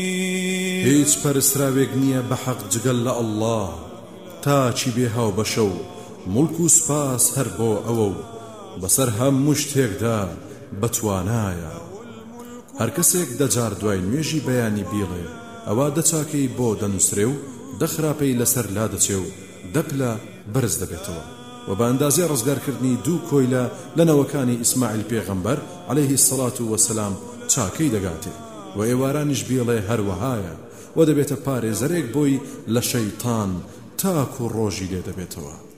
هیچ پەرستراوێک نییە بە حەق جگەل لە ئەڵڵاه تاچی بێ هاو بەشە و مڵک و سپاس هەر بۆ ئەوە و بەسەر هەموو شتێکدا بەتوانایە. هەر کەسێک دەجار دوای نوێژی بەیانی بیڵێ ئەوە دەچاکەی بۆ دەنووسرێ و دەخراپەی لەسەر لا دەچێ و دەپلە بەرز دەبێتەوە و بە ئەندازێ ڕزگارکردنی دوو کۆیلە لە نەوەکانی ئیسماعیل پێغەمبەر عەلەیهی السەڵات وەسەلام چاکەی دەگاتێ و ئێوارانیش بیڵێ هەروەهایە و دەبێتە پارێزەرێک بۆی لە شەیطان تاکو ڕۆژی لێ دەبێتەوە.